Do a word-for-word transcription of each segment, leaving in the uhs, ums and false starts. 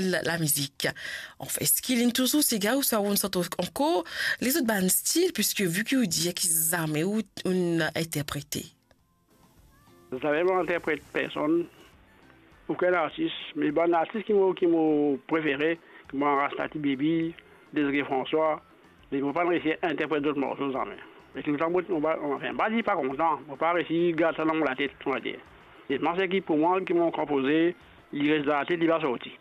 style la musique. En fait, ce qu'il est toujours ces gars ou ça on s'entend encore les autres bandes styles puisque vu que vous dites qu'ils aiment ou on interprété. Vous savez, moi, interprète personne, aucun artiste, mais bon artiste qui m'ont qui m'ont préféré, qui m'ont Rastati Baby, Désiré François, mais ils m'ont pas réussi à interpréter d'autres morceaux en main. Mais tout le temps, on va, on va, pas dit pas content, on va pas réussi à garder ça dans la tête, on va dire. Et moi, c'est qui pour moi, qui m'ont composé, il reste dans la tête, il va sortir.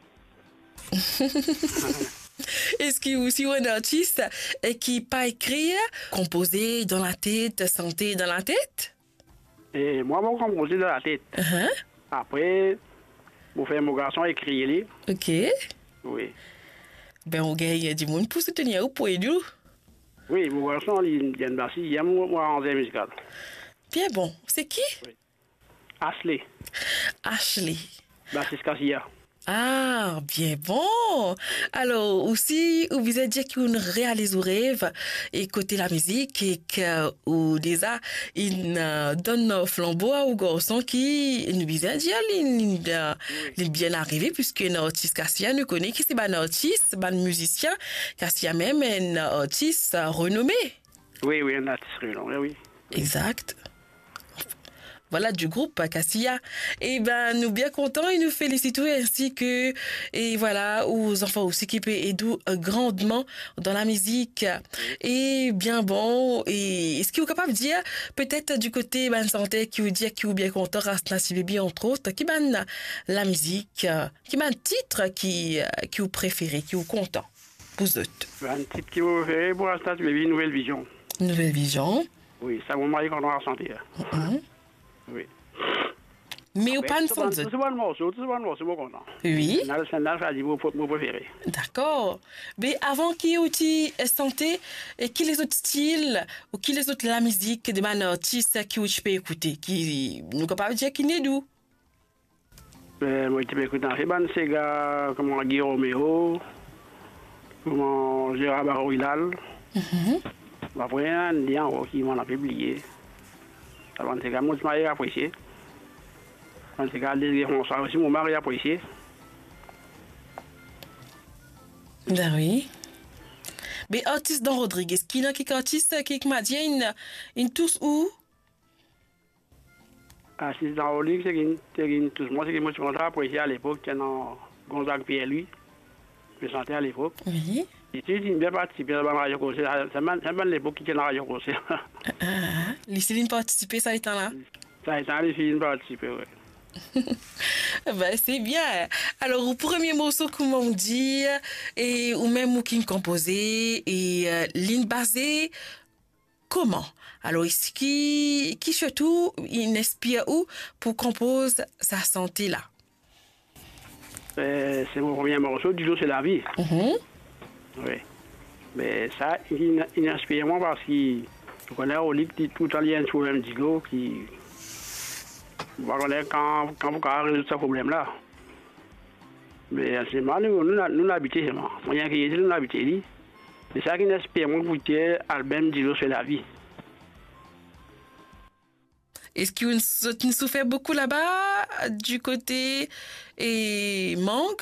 Est-ce qu'il y a aussi un artiste qui pas écrit, composé dans la tête, chanté dans la tête? Et moi, je composé dans la tête. Uh-huh. Après, je fais mon garçon écrire. Ok. Oui. Ben, on gagne du monde pour soutenir ou pour aider. Oui, mon garçon, il vient de Bassi, il aime moi en musical. Bien bon. C'est qui? Oui. Ashley. Ashley. Bassiste Cassia. Ah, bien bon. Alors, aussi, vous avez dit qu'on réalise au rêve et côté la musique et que, ou déjà, il donne un flambeau au garçon qui nous disait dire, il est bien arrivé puisque un artiste Cassia nous connaît qui c'est un artiste, un musicien, Cassia même un artiste renommé. Oui, oui, un artiste renommé, oui. Exact. Voilà du groupe Cassia. Et ben nous bien contents et nous félicitons ainsi que et voilà aux enfants aussi qui peuvent aider grandement dans la musique. Et bien bon et est-ce que vous êtes capable de dire peut-être du côté ben santé qui vous dit qui vous bien content Rastati Baby entre autres qui ben la musique qui ben titre qui qui vous préférez qui vous content vous autres. Un titre qui vous préférez pour Rastati Baby Nouvelle Vision. Nouvelle Vision. Oui, ça vous m'a quand on a santé. Mm-hmm. Oui. Mais au pas de son. C'est bon morceau, c'est bon morceau, bon content. Oui. C'est un choisi mon préféré. D'accord. Mais avant qu'il y ait aussi santé, et qui les autres styles, ou qui les autres la musique de man artiste qui je peux écouter, qui nous capable de dire qui n'est d'où? Ben, moi, je peux écouter un ban ces gars, comme Guillaume Roméo, comme Gérard Baroilal. Après, un lien qui m'en a publié. Alors, c'est comme moi, je m'ai apprécié. C'est comme Désiré François aussi, mon mari apprécié. Ben oui. Mais artiste dans Rodriguez, qui n'a qu'un artiste qui m'a dit une, une tous où? Artiste dans Rodriguez, c'est une tous. Moi, c'est que moi, je suis apprécié à l'époque, qui est dans Gonzague Pierre-Louis. Je chantais à l'époque. Oui. Et tu dis, bien participé dans la radio concert. C'est même l'époque qui est dans la radio concert. Ah, les Céline participé, ça a été là? Ça a été les filles participé, oui. Ben, c'est bien. Alors, au premier morceau, comment on dit, et ou même ou qui composé, et euh, ligne basée, comment? Alors, ici, qui, qui surtout, il inspire où pour composer sa santé là? Euh, c'est mon premier morceau, du jour c'est la vie. Mm-hmm. Oui. Mais ça, il, il inspire moi parce que je connais au lit tout le temps, il y a un problème d'ego qui. Je connais quand, quand vous avez résolu ce problème-là. Mais c'est mal, nous, nous, nous l'habitons seulement. Moi, il y a qui dit, nous l'habitons. C'est ça qui inspire moi pour que l'album du jour c'est la vie. Est-ce que vous souffrez beaucoup là-bas, du côté et mangue?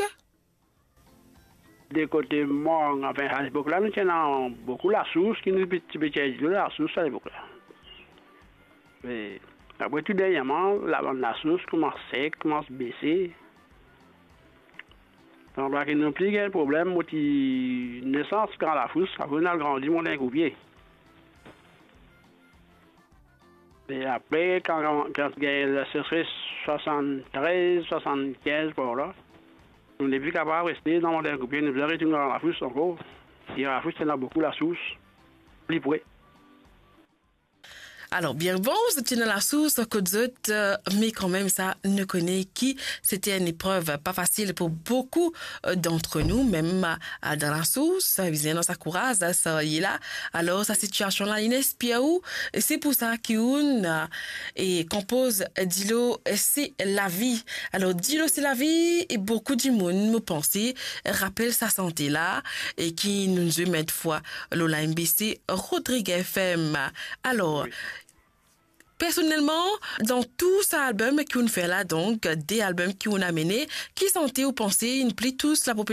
Du côté mangue, enfin, à l'époque-là, nous tenons beaucoup la source qui nous petit de la source à l'époque-là. Mais après tout dernièrement, la bande de la source commence sec, commence à baisser. Donc, il n'y a plus de problème, moi, naissance quand la source, après on a grandi, on a un coupier. Et après, quand, quand, quand ce serait soixante-treize, soixante-quinze par là, on n'est plus capable de rester dans mon coupé, nous avons retourné dans la fosse encore. Et la fosse, il y en a beaucoup la source. Plus près. Alors, bien bon, c'était dans la source, euh, mais quand même, ça ne connaît qui. C'était une épreuve pas facile pour beaucoup d'entre nous, même euh, dans la source, dans sa courage, ça y est là. Alors, sa situation-là, il inspire où? C'est pour ça qu'on euh, et compose Dilo, c'est la vie. Alors, Dilo, c'est la vie, et beaucoup du monde me pensait, rappelle sa santé là, et qui nous a mettre fois, Lola M B C, Rodriguez F M. Alors, oui. Personnellement, dans tout cet album qu'on fait là, donc, des albums qu'on a menés, qui sentaient ou pensaient, ils plaît tous la population.